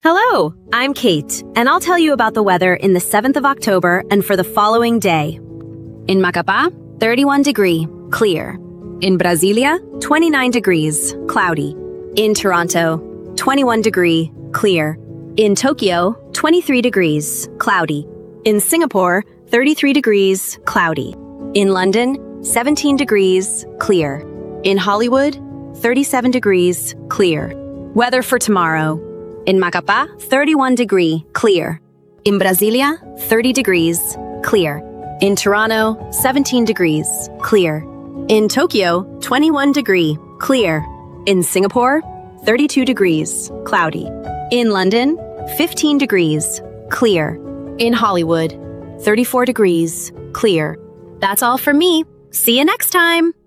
Hello, I'm Kate, and I'll tell you about the weather in the 7th of October and for the following day. In Macapá, 31 degree, clear. In Brasilia, 29 degrees, cloudy. In Toronto, 21 degree, clear. In Tokyo, 23 degrees, cloudy. In Singapore, 33 degrees, cloudy. In London, 17 degrees, clear. In Hollywood, 37 degrees, clear. Weather for tomorrow. In Macapá, 31 degree, clear. In Brasilia, 30 degrees, clear. In Toronto, 17 degrees, clear. In Tokyo, 21 degree, clear. In Singapore, 32 degrees, cloudy. In London, 15 degrees, clear. In Hollywood, 34 degrees, clear. That's all from me. See you next time.